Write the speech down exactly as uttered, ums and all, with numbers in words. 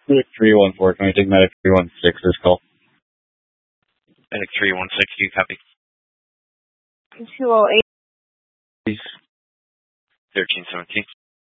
Medic three one four, can I take Medic three one six this call? Medic three one six, do you copy? two oh eight. Please. thirteen seventeen.